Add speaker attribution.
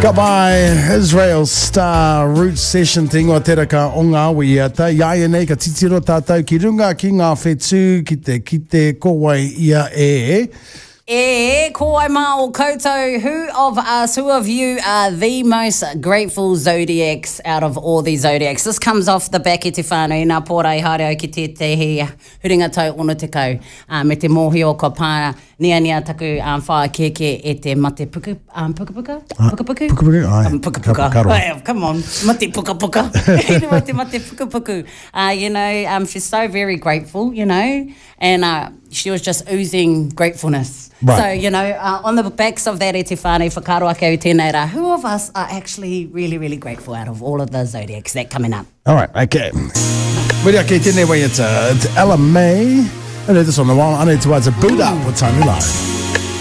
Speaker 1: Got my Israel Star Roots Session thing o te raka o ngā wiata. Iaia nei ka titiro tātou ki runga ki ngā whetū ki te kowai ia e.
Speaker 2: Ko ai mā o koutou. Who of you are the most grateful zodiacs out of all these zodiacs? This comes off the back e te whānui. Nā pōrai haere au ki te huringa tau ono te kau. Me te mōhio ko pā nia taku whā keke e te mate puka? Puka?
Speaker 1: Puka.
Speaker 2: Come on, mate puka. Mate puka. She's so very grateful, and she was just oozing gratefulness.
Speaker 1: Right.
Speaker 2: So, on the backs of that e te whānei whakaro ake o tēnei rā, who of us are actually really, really grateful out of all of the zodiacs that coming up?
Speaker 1: All right, okay. Mira ke tēnei wai it's Ella May. And this on the one, I need to watch a boot up. What time you like?